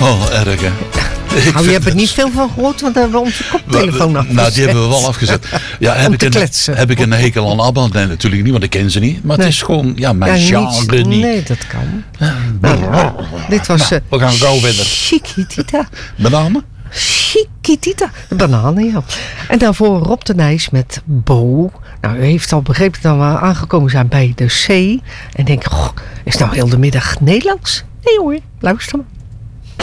Oh, erg hè. Je hebt er niet veel van gehoord, want dan hebben we onze koptelefoon afgezet. Nou, die hebben we wel afgezet. Ja, heb ik een hekel aan ABBA? Nee, natuurlijk niet, want ik ken ze niet. Maar het is gewoon, mijn genre niet. Nee, dat kan. Dit was we gaan gauw verder. Chiquitita. Bananen? Chiquitita. De bananen, ja. En daarvoor Rob de Nijs met Bo. Nou, u heeft al begrepen dat we aangekomen zijn bij de C. En denk, is nou heel de middag Nederlands? Nee hoor, luister maar.